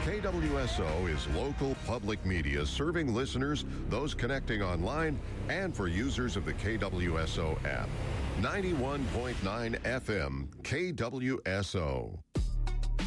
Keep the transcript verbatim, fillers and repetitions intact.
K W S O is local public media serving listeners, those connecting online, and for users of the K W S O app. ninety-one point nine F M, K W S O.